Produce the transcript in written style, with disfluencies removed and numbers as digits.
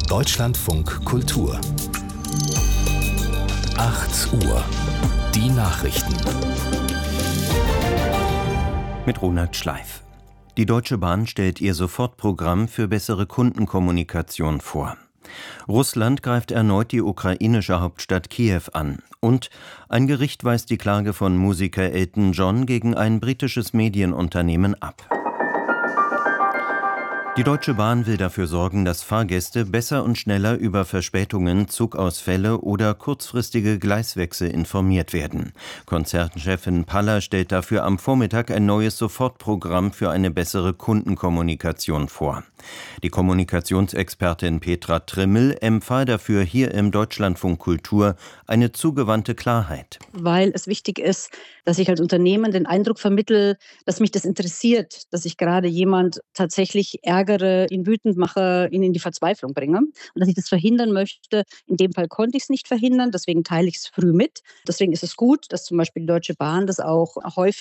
Deutschlandfunk Kultur 8 Uhr. Die Nachrichten. Mit Ronald Schleif. Die Deutsche Bahn stellt ihr Sofortprogramm für bessere Kundenkommunikation vor. Russland greift erneut die ukrainische Hauptstadt Kiew an. Und ein Gericht weist die Klage von Musiker Elton John gegen ein britisches Medienunternehmen ab. Die Deutsche Bahn will dafür sorgen, dass Fahrgäste besser und schneller über Verspätungen, Zugausfälle oder kurzfristige Gleiswechsel informiert werden. Konzernchefin Paller stellt dafür am Vormittag ein neues Sofortprogramm für eine bessere Kundenkommunikation vor. Die Kommunikationsexpertin Petra Trimmel empfahl dafür hier im Deutschlandfunk Kultur eine zugewandte Klarheit. Weil es wichtig ist, dass ich als Unternehmen den Eindruck vermittle, dass mich das interessiert, dass ich gerade jemand tatsächlich ärgere, ihn wütend mache, ihn in die Verzweiflung bringe und dass ich das verhindern möchte. In dem Fall konnte ich es nicht verhindern, deswegen teile ich es früh mit. Deswegen ist es gut, dass zum Beispiel die Deutsche Bahn das auch häufig